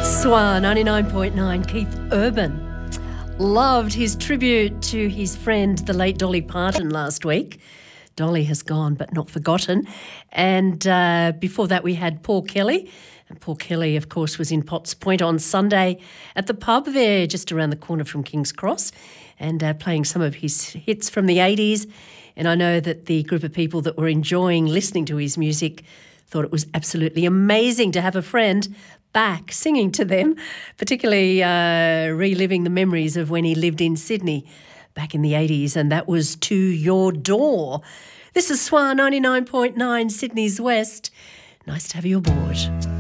SWR 99.9, Keith Urban. Loved his tribute to his friend, the late Dolly Parton, last week. Dolly has gone but not forgotten. And before that we had Paul Kelly. And Paul Kelly, of course, was in Potts Point on Sunday at the pub there just around the corner from King's Cross and playing some of his hits from the 80s. And I know that the group of people that were enjoying listening to his music thought it was absolutely amazing to have a friend back singing to them, particularly reliving the memories of when he lived in Sydney back in the 80s, and that was To Your Door. This is SWR 99.9, Sydney's West. Nice to have you aboard.